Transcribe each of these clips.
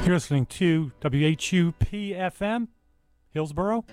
You're listening to WHUP-FM, Hillsboro.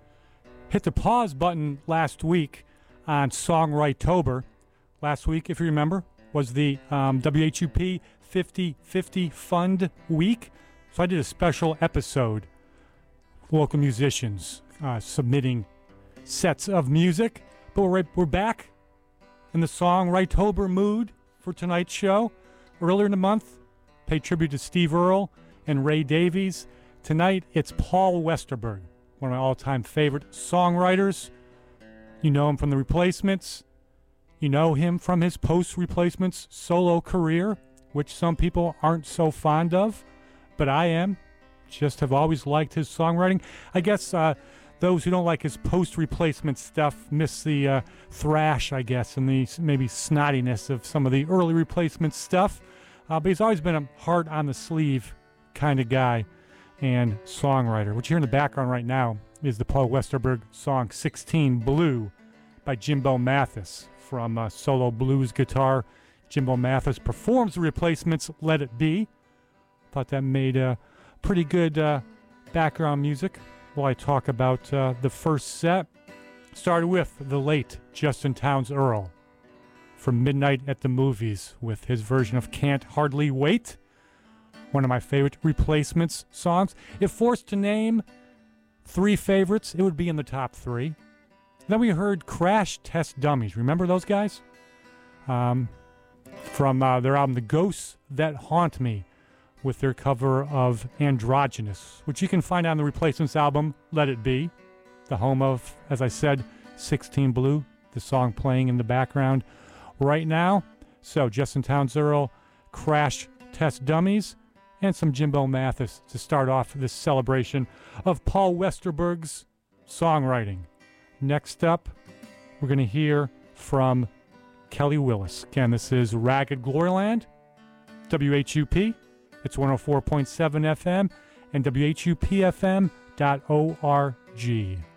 Hit the pause button last week on Songwrite-tober. Last week, if you remember, was the WHUP 50/50 Fund Week. So I did a special episode. Local musicians submitting sets of music. But we're back in the Songwrite-tober mood for tonight's show. Earlier in the month, paid tribute to Steve Earle and Ray Davies. Tonight, it's Paul Westerberg, one of my all-time favorite songwriters. You know him from The Replacements. You know him from his post-Replacements solo career, which some people aren't so fond of, but I am. Just have always liked his songwriting. I guess those who don't like his post-replacement stuff miss the thrash, I guess, and the maybe snottiness of some of the early Replacement stuff. But he's always been a heart-on-the-sleeve kind of guy and songwriter. What you hear in the background right now is the Paul Westerberg song 16 Blue by Jimbo Mathis from solo blues guitar. Jimbo Mathis performs the Replacements' Let It Be. Thought that made pretty good background music while I talk about the first set. Started with the late Justin Townes Earle from Midnight at the Movies with his version of Can't Hardly Wait, one of my favorite Replacements songs. If forced to name three favorites, it would be in the top three. Then we heard Crash Test Dummies. Remember those guys? From their album The Ghosts That Haunt Me, with their cover of Androgynous, which you can find on the Replacements album Let It Be, the home of, as I said, 16 Blue, the song playing in the background right now. So Justin Townes Earle, Crash Test Dummies, and some Jimbo Mathis to start off this celebration of Paul Westerberg's songwriting. Next up, we're going to hear from Kelly Willis. Again, this is Ragged Gloryland, WHUP. It's 104.7 FM and WHUPFM.org.